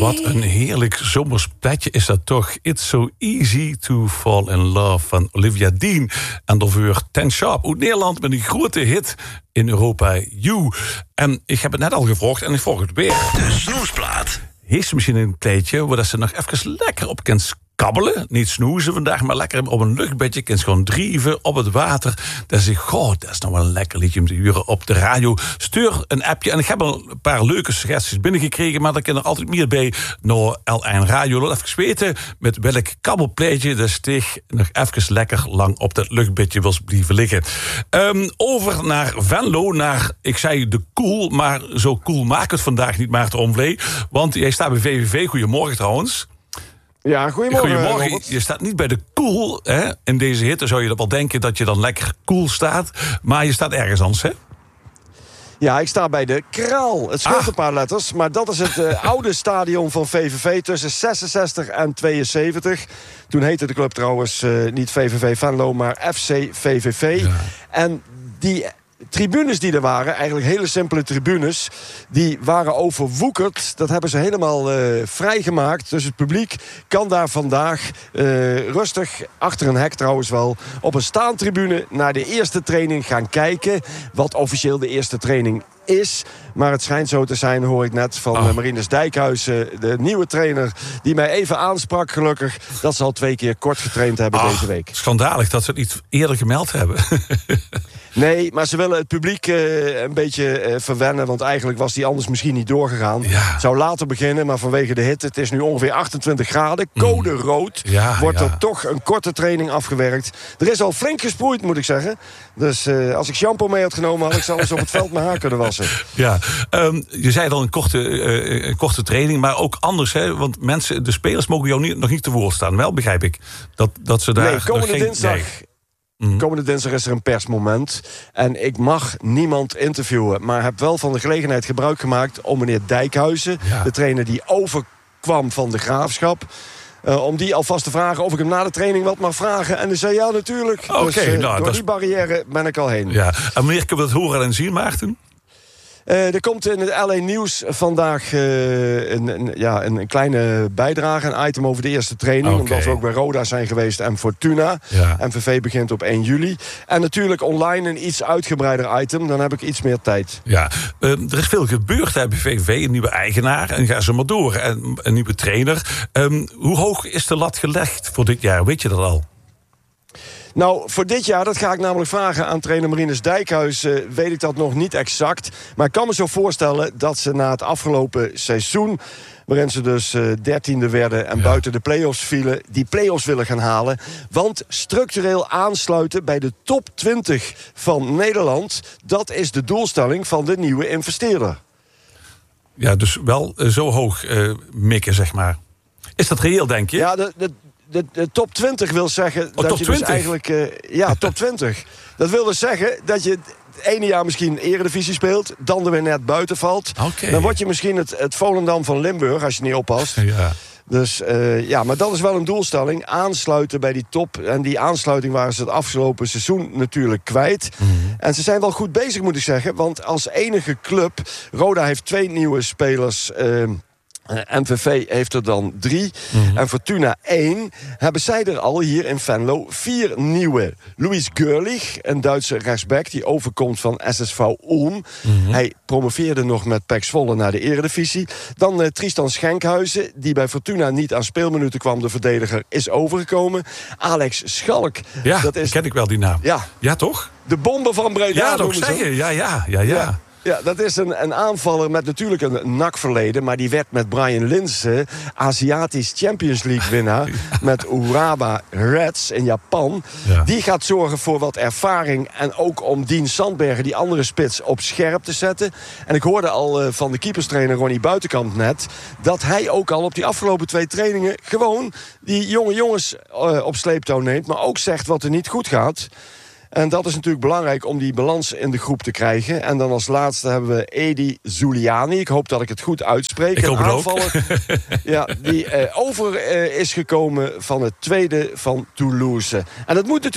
Wat een heerlijk zomers plekje is dat toch. It's so easy to fall in love van Olivia Dean. En daarvoor Ten Sharp uit Nederland met een grote hit in Europa, You. En ik heb het net al gevraagd en ik vroeg het weer. De snoesplaat. Heeft ze misschien een kleedje waar ze nog even lekker op kan kabbelen? Niet snoezen vandaag, maar lekker op een luchtbedje. Kan ze gewoon drieven op het water. Dan zeg ik, goh, dat is nog wel een lekker liedje om te huren op de radio. Stuur een appje. En ik heb al een paar leuke suggesties binnengekregen, maar daar kan er altijd meer bij naar L1 Radio. Laat even weten met welk kabbelpleedje de steeg nog even lekker lang op dat luchtbedje wil blijven liggen. Over naar Venlo, naar, ik zei de cool, maar zo cool maakt het vandaag niet, Maarten Omvlee. Want jij staat bij VVV. Goedemorgen trouwens. Ja, goedemorgen. Je staat niet bij de cool, hè? In deze hitte zou je wel denken dat je dan lekker cool staat. Maar je staat ergens anders, hè? Ja, ik sta bij de Kraal. Het scheelt een paar letters, maar dat is het oude stadion van VVV tussen 66 en 72. Toen heette de club trouwens niet VVV Venlo, maar FC VVV. Ja. En die tribunes die er waren, eigenlijk hele simpele tribunes, die waren overwoekerd. Dat hebben ze helemaal vrijgemaakt. Dus het publiek kan daar vandaag rustig, achter een hek trouwens wel, op een staantribune naar de eerste training gaan kijken. Wat officieel de eerste training is. Maar het schijnt zo te zijn, hoor ik net van Marinus Dijkhuizen, de nieuwe trainer, die mij even aansprak, gelukkig, dat ze al 2 keer kort getraind hebben deze week. Schandalig dat ze het niet eerder gemeld hebben. Nee, maar ze willen het publiek een beetje verwennen, want eigenlijk was die anders misschien niet doorgegaan. Ja. Zou later beginnen, maar vanwege de hitte, het is nu ongeveer 28 graden, code rood, wordt er toch een korte training afgewerkt. Er is al flink gesproeid, moet ik zeggen. Dus als ik shampoo mee had genomen, had ik zelfs op het veld mijn haar kunnen wassen. Ja, je zei dan een korte training, maar ook anders, hè? Want de spelers mogen jou nog niet te woord staan, wel begrijp ik. Dat ze daar komende dinsdag. Komende dinsdag is er een persmoment. En ik mag niemand interviewen, maar heb wel van de gelegenheid gebruik gemaakt om meneer Dijkhuizen, de trainer die overkwam van de Graafschap, om die alvast te vragen of ik hem na de training wat mag vragen. En hij zei ja, natuurlijk. Dus door die barrière ben ik al heen. Ja. En wanneer kunnen we dat horen en zien, Maarten? Er komt in het LA Nieuws vandaag een kleine bijdrage, een item over de eerste training. Omdat we ook bij Roda zijn geweest en Fortuna. Ja. MVV begint op 1 juli. En natuurlijk online een iets uitgebreider item. Dan heb ik iets meer tijd. Ja, er is veel gebeurd bij VVV. Een nieuwe eigenaar en ga ze maar door. En een nieuwe trainer. Hoe hoog is de lat gelegd voor dit jaar? Weet je dat al? Nou, voor dit jaar, dat ga ik namelijk vragen aan trainer Marinus Dijkhuizen, weet ik dat nog niet exact. Maar ik kan me zo voorstellen dat ze na het afgelopen seizoen, waarin ze dus 13e werden en buiten de play-offs vielen, die play-offs willen gaan halen. Want structureel aansluiten bij de top 20 van Nederland, dat is de doelstelling van de nieuwe investeerder. Ja, dus wel zo hoog mikken, zeg maar. Is dat reëel, denk je? Ja, de top 20 wil zeggen dat je dus eigenlijk top 20. Dat wil dus zeggen dat je het ene jaar misschien eredivisie speelt, dan er weer net buiten valt. Okay. Dan word je misschien het Volendam van Limburg, als je niet oppast. Ja. Dus maar dat is wel een doelstelling. Aansluiten bij die top. En die aansluiting waren ze het afgelopen seizoen natuurlijk kwijt. Mm-hmm. En ze zijn wel goed bezig, moet ik zeggen. Want als enige club, Roda heeft 2 nieuwe spelers. MVV heeft er dan 3. Mm-hmm. En Fortuna 1. Hebben zij er al hier in Venlo 4 nieuwe. Louis Görlich, een Duitse rechtsback die overkomt van SSV Ulm. Mm-hmm. Hij promoveerde nog met PEC Zwolle naar de eredivisie. Dan Tristan Schenkhuizen, die bij Fortuna niet aan speelminuten kwam. De verdediger is overgekomen. Alex Schalk. Ja, dat ken ik wel die naam. Ja, toch? De bomber van Breda. Ja, dat zeg je. Ja. Ja, dat is een aanvaller met natuurlijk een NAC-verleden. Maar die werd met Brian Linse Aziatisch Champions League winnaar. Met Urawa Reds in Japan. Ja. Die gaat zorgen voor wat ervaring. En ook om Dien Sandbergen, die andere spits, op scherp te zetten. En ik hoorde al van de keeperstrainer Ronnie Buitenkamp net, dat hij ook al op die afgelopen 2 trainingen gewoon die jonge jongens op sleeptouw neemt. Maar ook zegt wat er niet goed gaat. En dat is natuurlijk belangrijk om die balans in de groep te krijgen. En dan als laatste hebben we Edi Zuliani. Ik hoop dat ik het goed uitspreek. Ik hoop het ook. Die over is gekomen van het tweede van Toulouse. En dat moet natuurlijk